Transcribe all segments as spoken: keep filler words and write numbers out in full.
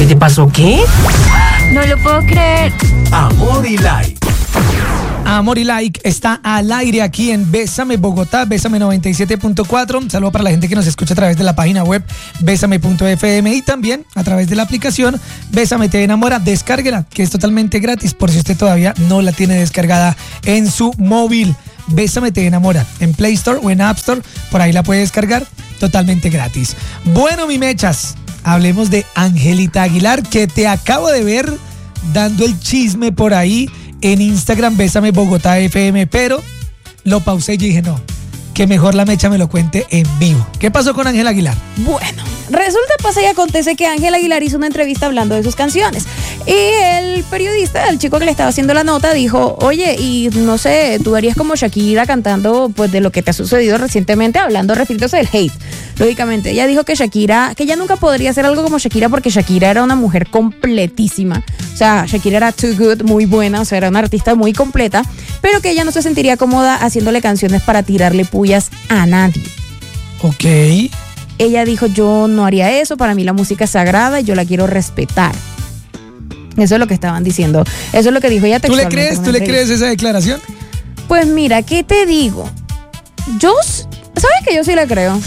te pasó qué? No lo puedo creer. Amor y Like. Amor y Like está al aire aquí en Bésame Bogotá, Bésame noventa y siete punto cuatro. Un saludo para la gente que nos escucha a través de la página web bésame punto f m y también a través de la aplicación Bésame Te Enamora. Descárguela, que es totalmente gratis por si usted todavía no la tiene descargada en su móvil. Bésame Te Enamora en Play Store o en App Store, por ahí la puede descargar totalmente gratis. Bueno, mi mechas, hablemos de Angelita Aguilar, que te acabo de ver dando el chisme por ahí en Instagram, Bésame Bogotá F M, pero lo pausé y dije no, que mejor la mecha me lo cuente en vivo. ¿Qué pasó con Ángela Aguilar? Bueno, resulta, pasa y acontece que Ángela Aguilar hizo una entrevista hablando de sus canciones y el periodista, el chico que le estaba haciendo la nota, dijo, oye, y no sé, tú harías como Shakira cantando pues de lo que te ha sucedido recientemente, hablando, refiriéndose del hate. Lógicamente, ella dijo que Shakira, que ella nunca podría hacer algo como Shakira porque Shakira era una mujer completísima. O sea, Shakira era too good, muy buena, o sea, era una artista muy completa, pero que ella no se sentiría cómoda haciéndole canciones para tirarle puyas a nadie. Ok. Ella dijo, yo no haría eso, para mí la música es sagrada y yo la quiero respetar. Eso es lo que estaban diciendo. Eso es lo que dijo ella ¿Tú le textualmente. crees? ¿Tú le crees esa declaración? Pues mira, ¿qué te digo? Yo, ¿sabes que yo sí le creo? No,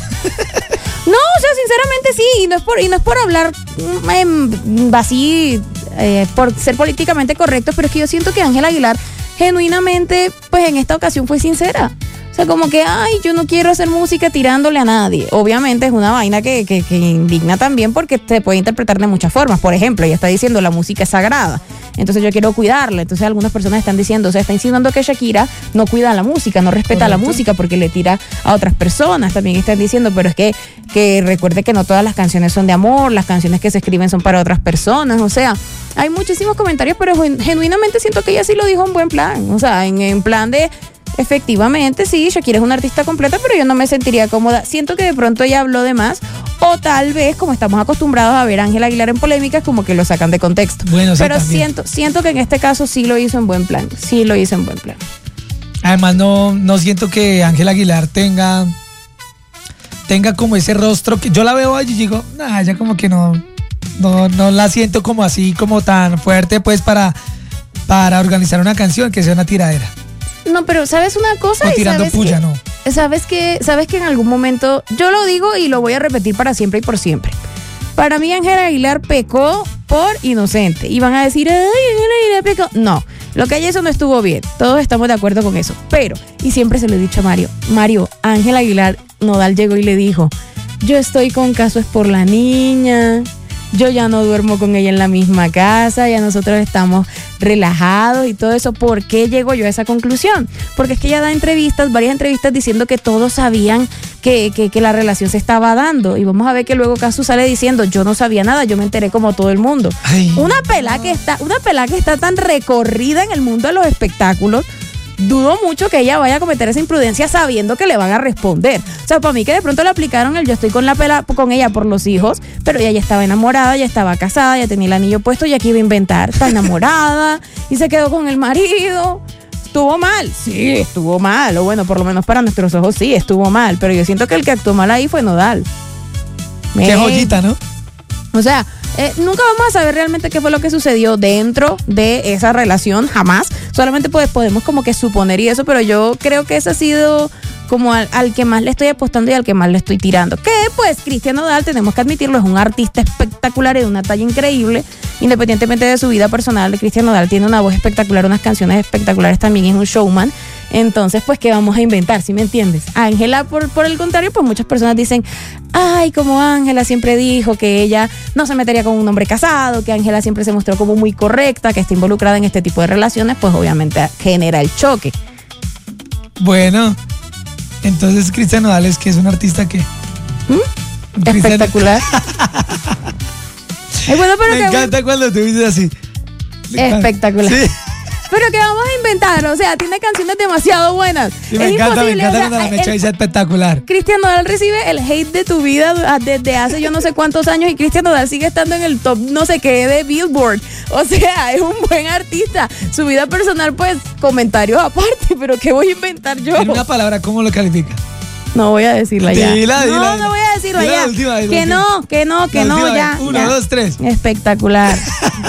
o sea, sinceramente sí, y no es por, y no es por hablar eh, así, eh, por ser políticamente correcto, pero es que yo siento que Ángela Aguilar genuinamente, pues en esta ocasión fue sincera. O sea, como que, ay, yo no quiero hacer música tirándole a nadie. Obviamente es una vaina que, que, que indigna también porque se puede interpretar de muchas formas. Por ejemplo, ella está diciendo la música es sagrada, entonces yo quiero cuidarla. Entonces algunas personas están diciendo, o sea, está insinuando que Shakira no cuida la música, no respeta Correcto. La música porque le tira a otras personas. También están diciendo, pero es que, que recuerde que no todas las canciones son de amor, las canciones que se escriben son para otras personas. O sea, hay muchísimos comentarios, pero genuinamente siento que ella sí lo dijo en buen plan. O sea, en, en plan de... Efectivamente, sí, Shakira es una artista completa, pero yo no me sentiría cómoda. Siento que de pronto ella habló de más, o tal vez, como estamos acostumbrados a ver a Ángela Aguilar en polémicas, como que lo sacan de contexto. Bueno, sí, pero también. siento, siento que en este caso sí lo hizo en buen plan. Sí lo hizo en buen plan. Además, no, no siento que Ángela Aguilar tenga, tenga como ese rostro que yo la veo allí y digo, nah, ya como que no, no, no la siento como así, como tan fuerte, pues, para, para organizar una canción que sea una tiradera. No, pero ¿sabes una cosa? O tirando sabes puya, que, no. ¿Sabes que, sabes que en algún momento, yo lo digo y lo voy a repetir para siempre y por siempre. Para mí Ángela Aguilar pecó por inocente. Y van a decir, ay, Ángela Aguilar pecó. No, lo que ella hizo no estuvo bien. Todos estamos de acuerdo con eso. Pero, y siempre se lo he dicho a Mario, Mario, Ángela Aguilar, Nodal llegó y le dijo, yo estoy con Caso es por la niña. Yo ya no duermo con ella en la misma casa, ya nosotros estamos relajados y todo eso. ¿Por qué llego yo a esa conclusión? Porque es que ella da entrevistas, varias entrevistas diciendo que todos sabían que, que, que la relación se estaba dando. Y vamos a ver que luego Casu sale diciendo, yo no sabía nada, yo me enteré como todo el mundo. Ay, una pelá que está, una pelá que está tan recorrida en el mundo de los espectáculos. Dudo mucho que ella vaya a cometer esa imprudencia sabiendo que le van a responder. O sea, para mí que de pronto le aplicaron el yo estoy con la pela, con ella por los hijos, pero ella ya estaba enamorada, ya estaba casada, ya tenía el anillo puesto y aquí iba a inventar. Está enamorada y se quedó con el marido. ¿Estuvo mal? Sí, estuvo mal. O bueno, por lo menos para nuestros ojos sí, estuvo mal. Pero yo siento que el que actuó mal ahí fue Nodal. qué Eh, joyita, ¿no? O sea, eh, nunca vamos a saber realmente qué fue lo que sucedió dentro de esa relación, jamás. Solamente pues podemos como que suponer y eso, pero yo creo que ese ha sido como al, al que más le estoy apostando y al que más le estoy tirando. Que pues Cristian Nodal, tenemos que admitirlo, es un artista espectacular y de una talla increíble. Independientemente de su vida personal, Cristian Nodal tiene una voz espectacular, unas canciones espectaculares, también es un showman. Entonces, pues, ¿qué vamos a inventar? ¿Sí me entiendes? Ángela, por, por el contrario, pues muchas personas dicen, ay, como Ángela siempre dijo que ella no se metería con un hombre casado, que Ángela siempre se mostró como muy correcta, que está involucrada en este tipo de relaciones, pues obviamente genera el choque. Bueno, entonces Cristian Nodal es que es un artista que... ¿Mm? Cristian... Espectacular. Es bueno, pero Me que encanta cuando tú dices así. espectacular. Sí. Pero que vamos a inventar, o sea, tiene canciones demasiado buenas. Sí, me es encanta, me imposible, encanta o sea, cuando la el- mecha dice espectacular. Cristian Nodal recibe el hate de tu vida desde hace yo no sé cuántos años y Cristian Nodal sigue estando en el top no sé qué de Billboard. O sea, es un buen artista. Su vida personal, pues, comentarios aparte, pero ¿qué voy a inventar yo? En una palabra, ¿cómo lo califica? No voy a decirla ya. Dila, no, dila, no voy a decirla dila ya. la última vez, que la no, que no, que La no, última ya. vez. Uno, ya. dos, tres. Espectacular.